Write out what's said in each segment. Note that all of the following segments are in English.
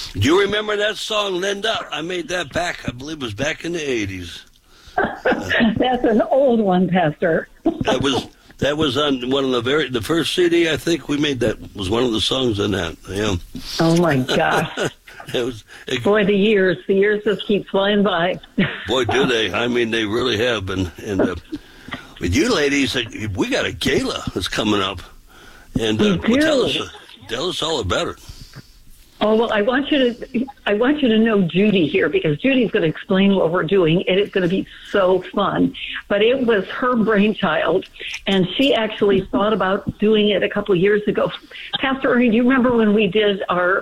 Do you remember that song, Linda? I made that back, I believe it was back in the 80s. That's an old one, Pastor. That was on one of the first CD I think we made. That was one of the songs in that. Yeah. Oh my gosh! Boy, the years just keep flying by. Boy, do they! I mean, they really have been. And with you ladies, we got a gala that's coming up, and tell us all about it. Oh, well, I want you to know Judy here, because Judy's going to explain what we're doing. It is going to be so fun. But it was her brainchild, and she actually thought about doing it a couple of years ago. Pastor Ernie, do you remember when we did our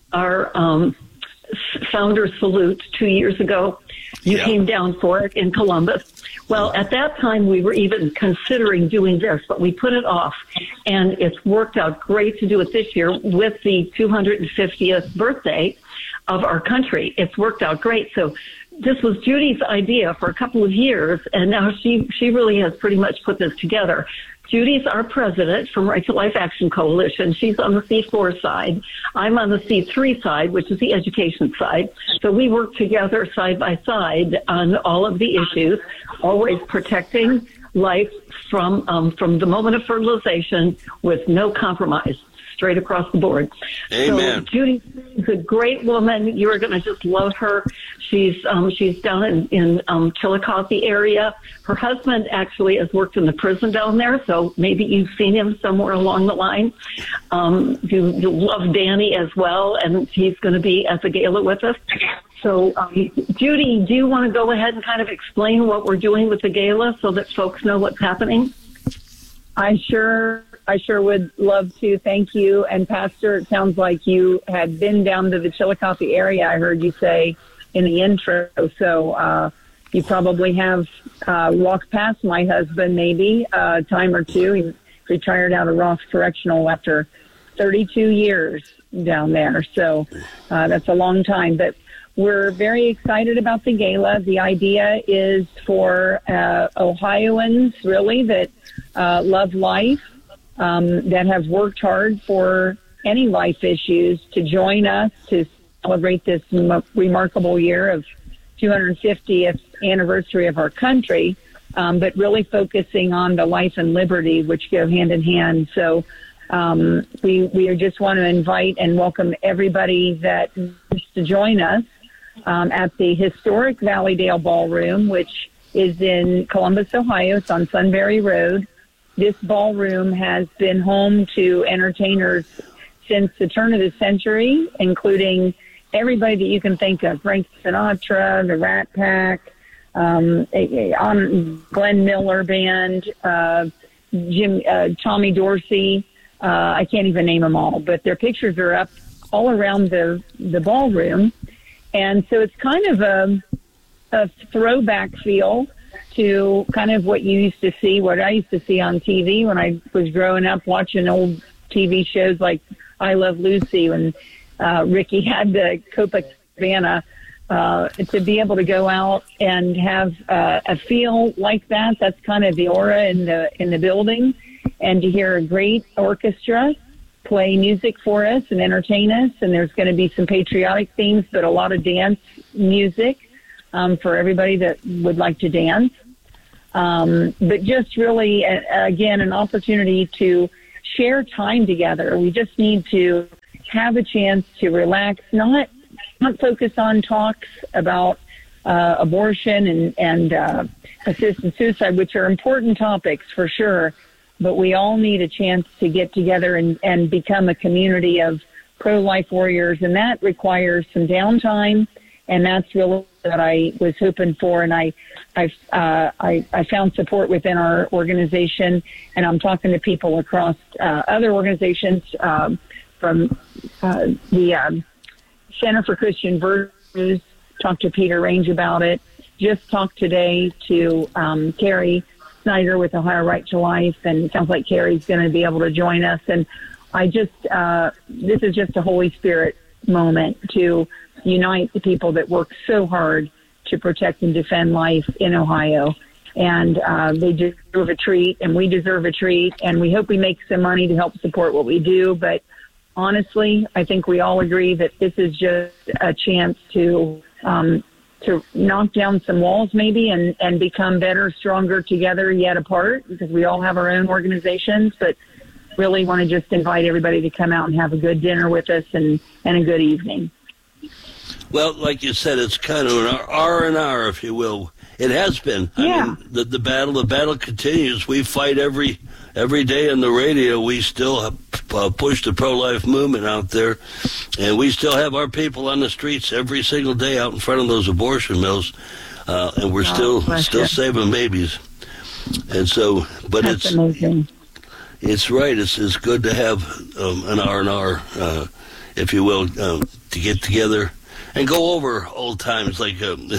Founders Salute 2 years ago? You came down for it in Columbus. Well, at that time, we were even considering doing this, but we put it off. And it's worked out great to do it this year with the 250th birthday of our country. It's worked out great. So this was Judy's idea for a couple of years, and now she really has pretty much put this together. Judy's our president from Right to Life Action Coalition. She's on the C4 side. I'm on the C3 side, which is the education side. So we work together side by side on all of the issues, always protecting life from the moment of fertilization with no compromise, straight across the board. Amen. So Judy's a great woman. You are going to just love her. She's down in Chillicothe area. Her husband actually has worked in the prison down there, so maybe you've seen him somewhere along the line. You love Danny as well, and he's going to be at the gala with us. So, Judy, do you want to go ahead and kind of explain what we're doing with the gala so that folks know what's happening? I sure would love to. Thank you. And Pastor, it sounds like you had been down to the Chillicothe area, I heard you say in the intro. So you probably have walked past my husband maybe a time or two. He retired out of Ross Correctional after 32 years down there. So that's a long time. But we're very excited about the gala. The idea is for Ohioans, really, that love life, that have worked hard for any life issues, to join us to celebrate this remarkable year of 250th anniversary of our country, but really focusing on the life and liberty, which go hand in hand. So we just want to invite and welcome everybody that wants to join us at the historic Valleydale Ballroom, which is in Columbus, Ohio. It's on Sunbury Road. This ballroom has been home to entertainers since the turn of the century, including everybody that you can think of: Frank Sinatra, the Rat Pack, Glenn Miller Band, Tommy Dorsey. I can't even name them all, but their pictures are up all around the ballroom. And so it's kind of a throwback feel to kind of what you used to see, what I used to see on TV when I was growing up, watching old TV shows like I Love Lucy, when Ricky had the Copacabana. To be able to go out and have a feel like that, that's kind of the aura in the building, and to hear a great orchestra play music for us and entertain us. And there's going to be some patriotic themes, but a lot of dance music for everybody that would like to dance. But just really, again, an opportunity to share time together. We just need to have a chance to relax, not focus on talks about abortion and assisted suicide, which are important topics for sure. But we all need a chance to get together and become a community of pro-life warriors, and that requires some downtime. And that's really what I was hoping for. And I found support within our organization, and I'm talking to people across other organizations from the Center for Christian Virtues. Talked to Peter Range about it. Just talked today to Carrie Snyder with Ohio Right to Life, and it sounds like Carrie's going to be able to join us. And I just, this is just a Holy Spirit moment to unite the people that work so hard to protect and defend life in Ohio. And they deserve a treat, and we deserve a treat, and we hope we make some money to help support what we do. But honestly, I think we all agree that this is just a chance to knock down some walls maybe and become better, stronger together yet apart, because we all have our own organizations, but really want to just invite everybody to come out and have a good dinner with us and a good evening. Well, like you said, it's kind of an R&R, if you will. It has been. Yeah. I mean, the battle continues. We fight every day on the radio. We still push the pro-life movement out there, and we still have our people on the streets every single day out in front of those abortion mills, and we're still saving babies. And so, but That's amazing. It's right. It's good to have an R&R, if you will, to get together and go over old times. Like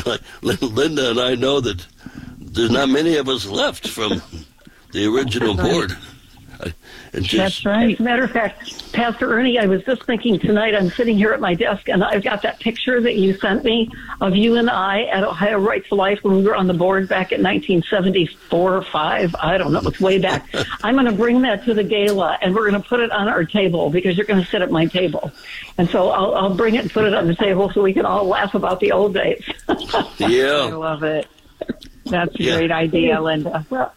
Linda and I know that there's not many of us left from the original board. That's right. As a matter of fact, Pastor Ernie, I was just thinking tonight, I'm sitting here at my desk, and I've got that picture that you sent me of you and I at Ohio Right to Life when we were on the board back in 1974 or 5. I don't know. It's way back. I'm going to bring that to the gala, and we're going to put it on our table because you're going to sit at my table. And so I'll bring it and put it on the table so we can all laugh about the old days. Yeah. I love it. That's a great idea, Linda. Well,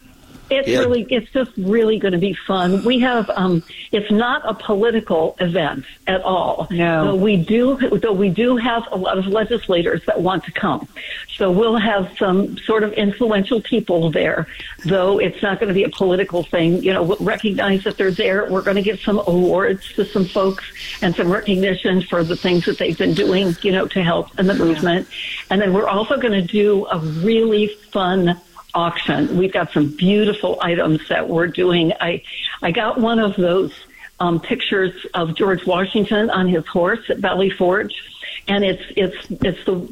it's just really going to be fun. We have, it's not a political event at all. No. Though we do have a lot of legislators that want to come. So we'll have some sort of influential people there, though it's not going to be a political thing. You know, we'll recognize that they're there. We're going to give some awards to some folks and some recognition for the things that they've been doing, you know, to help in the movement. And then we're also going to do a really fun auction. We've got some beautiful items that we're doing. I got one of those pictures of George Washington on his horse at Valley Forge, and it's the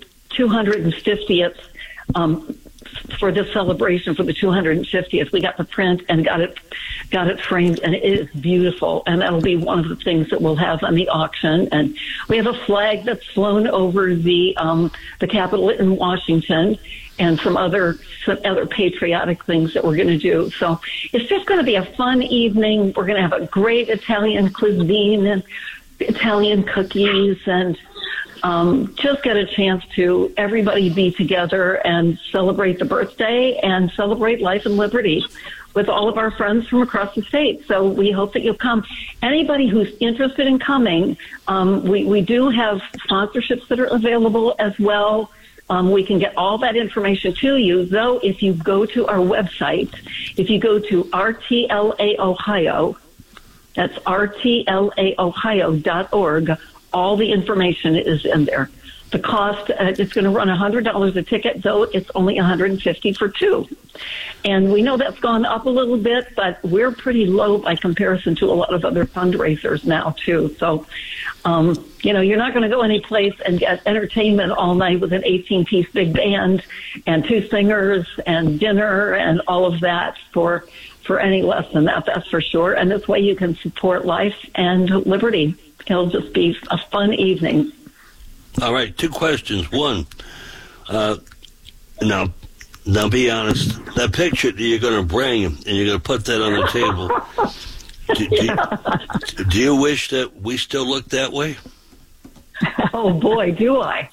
250th for this celebration for the 250th. We got the print and got it framed, and it is beautiful. And that'll be one of the things that we'll have on the auction. And we have a flag that's flown over the Capitol in Washington, and some other patriotic things that we're going to do. So it's just going to be a fun evening. We're going to have a great Italian cuisine and Italian cookies, and just get a chance to everybody be together and celebrate the birthday and celebrate life and liberty with all of our friends from across the state. So we hope that you'll come. Anybody who's interested in coming, we do have sponsorships that are available as well. We can get all that information to you, though, if you go to our website, if you go to RTLA Ohio, that's rtlaohio.org, all the information is in there. The cost, it's going to run $100 a ticket, though it's only $150 for two. And we know that's gone up a little bit, but we're pretty low by comparison to a lot of other fundraisers now, too. So, you know, you're not going to go any place and get entertainment all night with an 18-piece big band and two singers and dinner and all of that for any less than that, that's for sure. And this way you can support life and liberty. It'll just be a fun evening. All right, two questions. One, now be honest. That picture that you're going to bring and you're going to put that on the table, do you wish that we still look that way? Oh, boy, do I.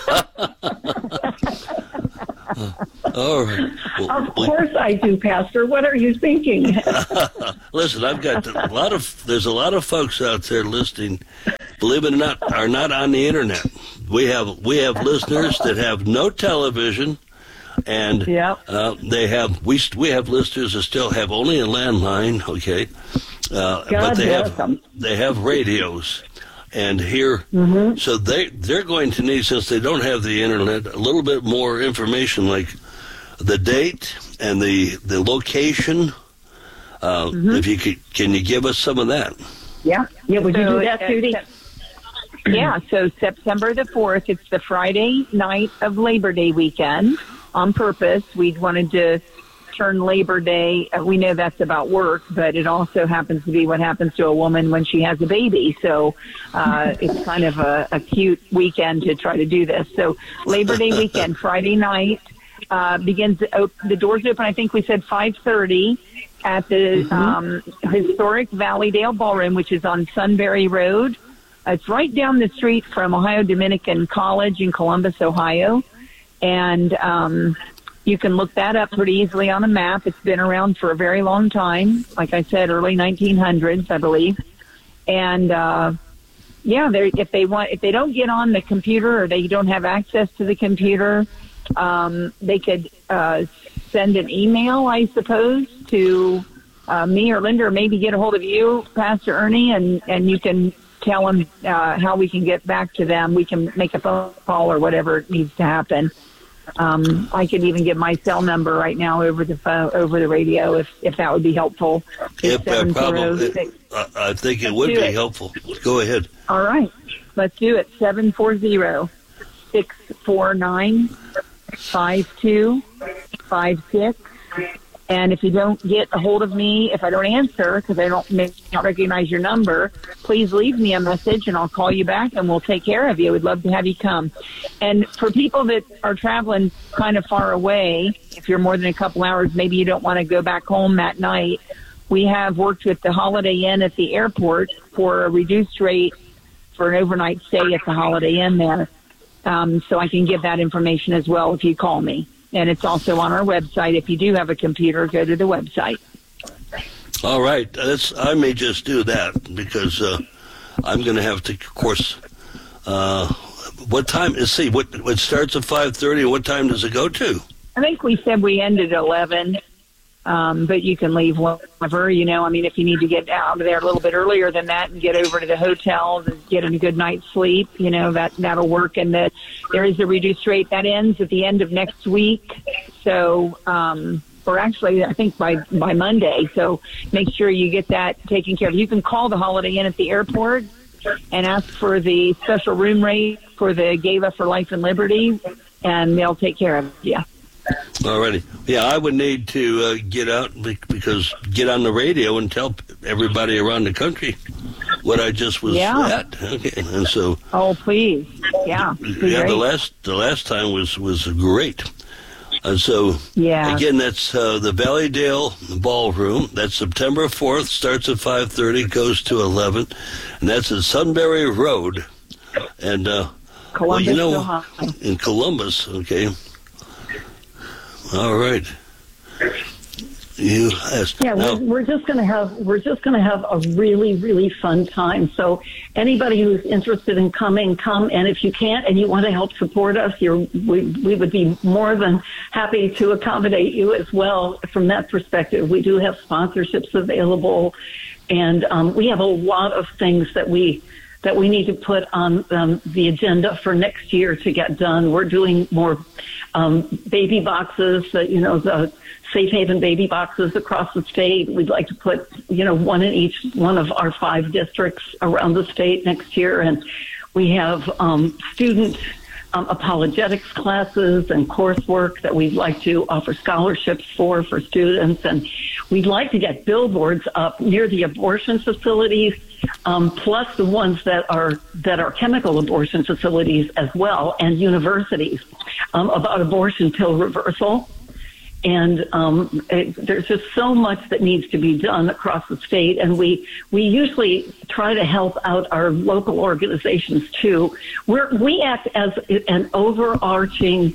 All right. Well, of course I do, Pastor. What are you thinking? Listen, I've got there's a lot of folks out there listening, believe it or not, are not on the internet. We have listeners that have no television, and we have listeners that still have only a landline, okay? But they have radios. And here, so they're going to need, since they don't have the internet, a little bit more information, like the date and the location. If you can you give us some of that? Yeah. Would you do that, Judy? Yeah. So September the 4th, it's the Friday night of Labor Day weekend. On purpose, we wanted to turn Labor Day. We know that's about work, but it also happens to be what happens to a woman when she has a baby. So it's kind of a cute weekend to try to do this. So Labor Day weekend, Friday night, begins. The doors open, I think we said 5:30, at the historic Valleydale Ballroom, which is on Sunbury Road. It's right down the street from Ohio Dominican College in Columbus, Ohio. And you can look that up pretty easily on a map. It's been around for a very long time. Like I said, early 1900s, I believe. And if they don't get on the computer or they don't have access to the computer, they could send an email, I suppose, to me or Linda, or maybe get a hold of you, Pastor Ernie, and you can tell them how we can get back to them. We can make a phone call or whatever needs to happen. I could even give my cell number right now over the radio if that would be helpful. Probably. I think it would be helpful. Go ahead. All right. Let's do it. 740-649-5256. And if you don't get a hold of me, if I don't answer because I don't recognize your number, please leave me a message and I'll call you back and we'll take care of you. We'd love to have you come. And for people that are traveling kind of far away, if you're more than a couple hours, maybe you don't want to go back home that night, we have worked with the Holiday Inn at the airport for a reduced rate for an overnight stay at the Holiday Inn there. So I can give that information as well if you call me. And it's also on our website. If you do have a computer, go to the website. All right. I may just do that because I'm going to have to, of course, what time? Let's see, what starts at 5:30 and what time does it go to? I think we said we ended at 11, but you can leave whenever, if you need to get out of there a little bit earlier than that and get over to the hotel and get a good night's sleep, that'll work. And there is a reduced rate that ends at the end of next week. So, or actually, I think by Monday. So make sure you get that taken care of. You can call the Holiday Inn at the airport and ask for the special room rate for the Gala for Life and Liberty, and they'll take care of you. Alrighty. Yeah, I would need to get out get on the radio and tell everybody around the country what I just was at. Okay, and so. Oh, please. Yeah. Yeah. The last time was great. And so, again, that's the Valleydale Ballroom. That's September 4th, starts at 5:30, goes to 11, and that's at Sunbury Road. And, Columbus, Ohio. In Columbus, okay. All right. You asked. Yeah, we're just going to have a really, really fun time. So anybody who's interested in coming, come. And if you can't and you want to help support us, we would be more than happy to accommodate you as well. From that perspective, we do have sponsorships available, and we have a lot of things that we need to put on the agenda for next year to get done. We're doing more baby boxes, the Safe Haven baby boxes across the state. We'd like to put, one in each one of our 5 districts around the state next year. And we have student apologetics classes and coursework that we'd like to offer scholarships for students. And we'd like to get billboards up near the abortion facilities, plus the ones that are chemical abortion facilities as well, and universities, about abortion pill reversal. And there's just so much that needs to be done across the state, and we usually try to help out our local organizations too. We act as an overarching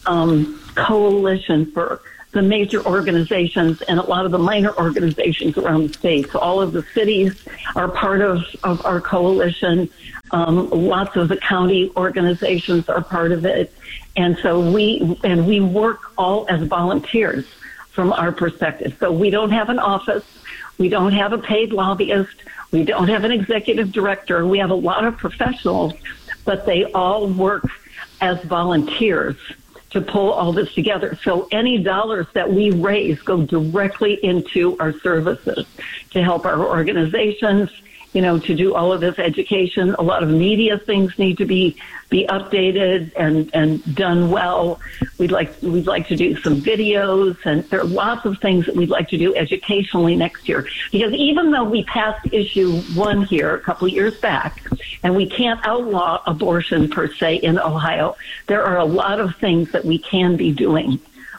coalition for the major organizations and a lot of the minor organizations around the state. So all of the cities are part of our coalition. Lots of the county organizations are part of it. And so we work all as volunteers from our perspective. So we don't have an office. We don't have a paid lobbyist. We don't have an executive director. We have a lot of professionals, but they all work as volunteers to pull all this together. So any dollars that we raise go directly into our services to help our organizations, to do all of this education. A lot of media things need to be updated and done well. We'd like to do some videos, and there are lots of things that we'd like to do educationally next year. Because even though we passed issue 1 here a couple of years back, and we can't outlaw abortion per se in Ohio, there are a lot of things that we can be doing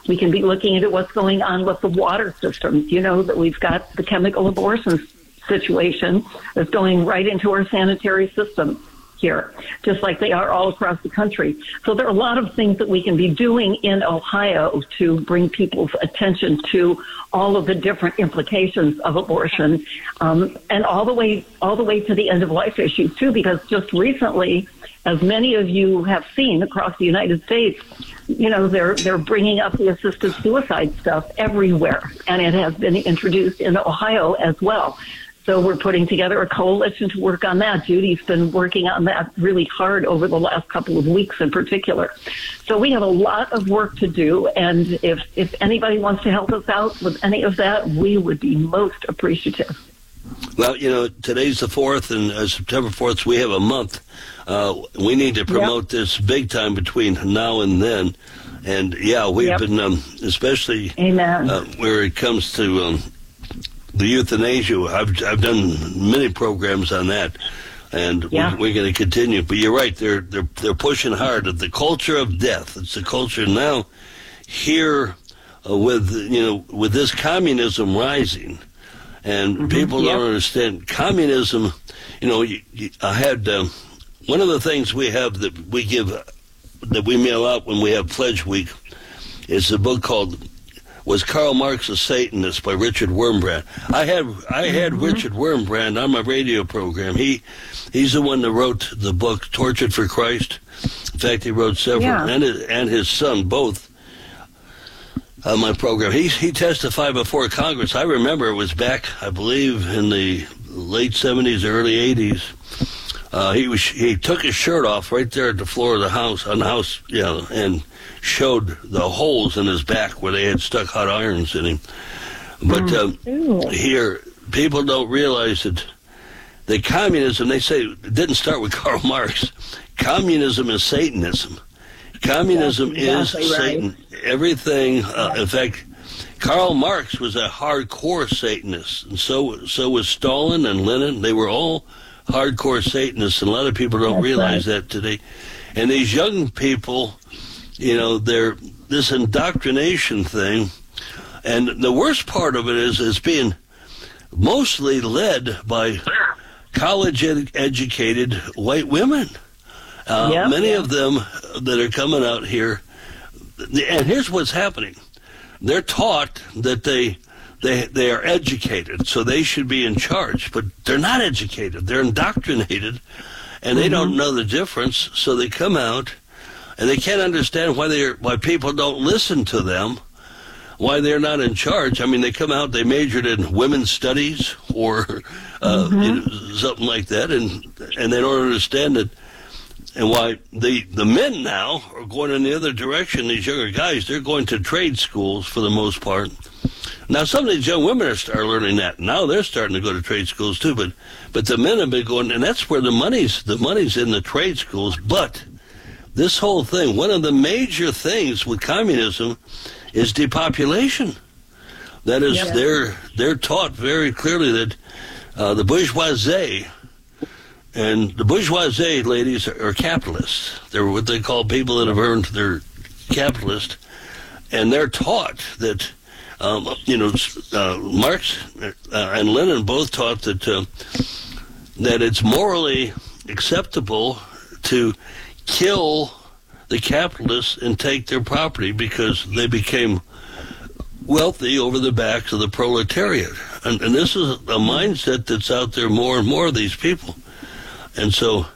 We can be looking at what's going on with the water systems. You know that we've got the chemical abortion situation that's going right into our sanitary system here, just like they are all across the country. So there are a lot of things that we can be doing in Ohio to bring people's attention to all of the different implications of abortion, and all the way to the end of life issues too, because just recently, as many of you have seen across the United States, you know, they're bringing up the assisted suicide stuff everywhere, and it has been introduced in Ohio as well. So we're putting together a coalition to work on that. Judy's been working on that really hard over the last couple of weeks in particular. So we have a lot of work to do, and if anybody wants to help us out with any of that, we would be most appreciative. Well, you know, today's the 4th, and September 4th, so we have a month. We need to promote this big time between now and then. And, yeah, we've been, especially where it comes to the euthanasia, I've done many programs on that, and we're going to continue. But you're right; they're pushing hard at the culture of death. It's the culture now here with this communism rising, and people don't understand communism. You know, I had one of the things we have that we give that we mail out when we have Pledge Week is a book called Was Karl Marx a Satanist by Richard Wurmbrand. I had Richard Wurmbrand on my radio program. He's the one that wrote the book Tortured for Christ. In fact, he wrote several, and his son both on my program. He testified before Congress. I remember it was back, I believe, in the late 70s, early 80s. He took his shirt off right there at the floor of the house, and showed the holes in his back where they had stuck hot irons in him. But here, people don't realize that the communism, they say, it didn't start with Karl Marx. Communism is Satanism. Communism is Satan. Everything, in fact, Karl Marx was a hardcore Satanist, and so was Stalin and Lenin. They were all hardcore Satanists, and a lot of people don't realize that today. And these young people, you know, they're this indoctrination thing, and the worst part of it is being mostly led by college-educated white women. Many of them that are coming out here, and here's what's happening. They're taught that they are educated, so they should be in charge, but they're not educated. They're indoctrinated, and they don't know the difference, so they come out, and they can't understand why people don't listen to them, why they're not in charge. I mean, they come out, they majored in women's studies or something like that, and they don't understand it. And why the men now are going in the other direction, these younger guys, they're going to trade schools for the most part. Now, some of these young women are learning that. Now they're starting to go to trade schools too, but the men have been going, and that's where the money's in the trade schools. But this whole thing, one of the major things with communism is depopulation. That is, they're taught very clearly that the bourgeoisie, and the bourgeoisie, ladies, are capitalists. They're what they call people that have earned their capitalist, and they're taught that, Marx and Lenin both taught that it's morally acceptable to kill the capitalists and take their property because they became wealthy over the backs of the proletariat. And this is a mindset that's out there more and more of these people. And so